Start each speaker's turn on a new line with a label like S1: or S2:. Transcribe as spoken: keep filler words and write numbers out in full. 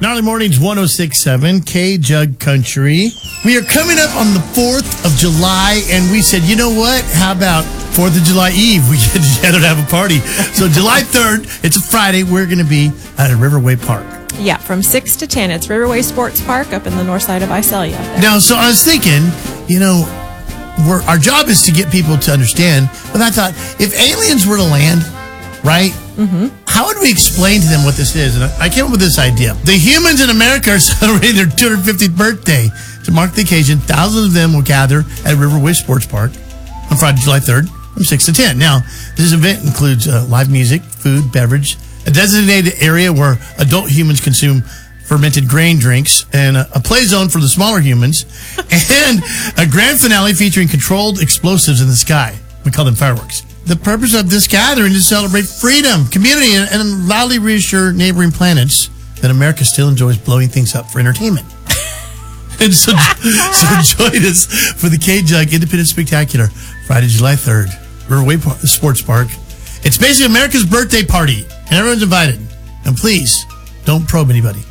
S1: Gnarly Mornings one oh six point seven, K-Jug Country. We are coming up on the fourth of July, and we said, you know what? How about fourth of July Eve? We get together to have a party. So July third, it's a Friday, we're going to be at a Riverway Park.
S2: Yeah, from six to ten. It's Riverway Sports Park up in the north side of Visalia.
S1: Now, so I was thinking, you know, we're, our job is to get people to understand, but I thought, if aliens were to land, right?
S2: Mm-hmm.
S1: How would we explain to them what this is? And I came up with this idea. The humans in America are celebrating their two hundred fiftieth birthday. To mark the occasion, thousands of them will gather at Riverway Sports Park on Friday, July third from six to ten. Now, this event includes uh, live music, food, beverage, a designated area where adult humans consume fermented grain drinks, and a, a play zone for the smaller humans, and a grand finale featuring controlled explosives in the sky. We call them fireworks. The purpose of this gathering is to celebrate freedom, community, and, and loudly reassure neighboring planets that America still enjoys blowing things up for entertainment. And so, so join us for the K-Jug Independent Spectacular, Friday, July third, Riverway Par- Sports Park. It's basically America's birthday party, and everyone's invited. And please, don't probe anybody.